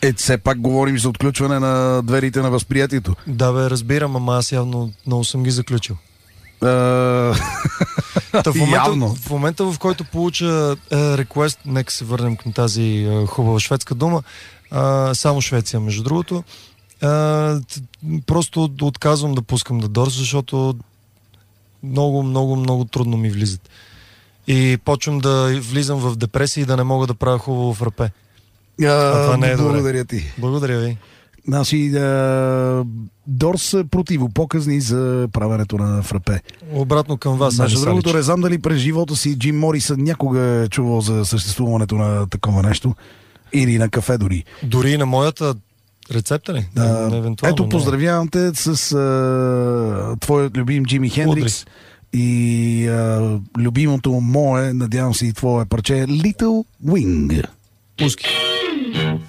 Все пак говорим за отключване на дверите на възприятието. Да, бе, разбирам, ама аз явно много съм ги заключил. В момента, в който получа реквест, нека се върнем към тази хубава шведска дума, само Швеция, между другото, просто отказвам да пускам The Doors, защото много, много, много трудно ми влизат. И почвам да влизам в депресия и да не мога да правя хубаво в рапе. Това не е благодаря ти. Благодаря ви. Значи, Дорс са противопоказни за правенето на фрапе. Обратно към вас. Между другото, не знам дали през живота си Джим Морисън някога е чувал за съществуването на такова нещо. Или на кафе дори. Дори на моята рецепта ли? Ето, поздравявам те с твоят любим Джими Хендрикс и любимото мое, надявам се и твое парче, Little Wing. Пуски.